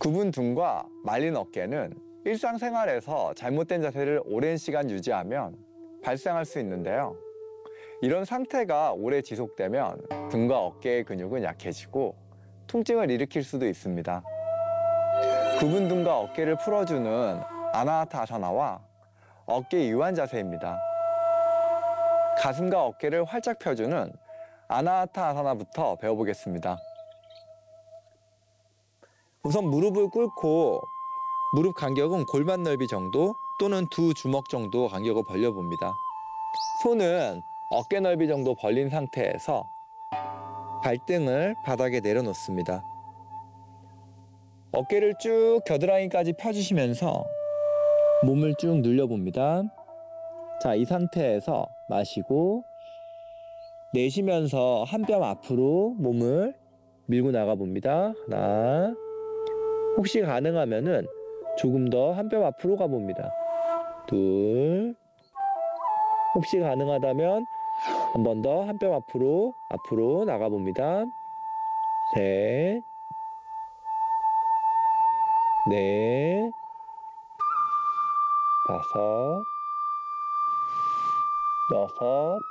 굽은 등과 말린 어깨는 일상생활에서 잘못된 자세를 오랜 시간 유지하면 발생할 수 있는데요. 이런 상태가 오래 지속되면 등과 어깨의 근육은 약해지고 통증을 일으킬 수도 있습니다. 굽은 등과 어깨를 풀어주는 아나하타 아사나와 어깨 유한 자세입니다. 가슴과 어깨를 활짝 펴주는 아나하타 아사나부터 배워보겠습니다. 우선 무릎을 꿇고 무릎 간격은 골반 넓이 정도 또는 두 주먹 정도 간격을 벌려봅니다. 손은 어깨 넓이 정도 벌린 상태에서 발등을 바닥에 내려놓습니다. 어깨를 쭉 겨드랑이까지 펴주시면서 몸을 쭉 늘려봅니다. 자, 이 상태에서 마시고 내쉬면서 한 뼘 앞으로 몸을 밀고 나가봅니다. 하나, 혹시 가능하면은 조금 더 한 뼘 앞으로 가봅니다. 둘, 혹시 가능하다면 한 번 더 한 뼘 앞으로 나가봅니다. 셋, 넷, 다섯, 여섯,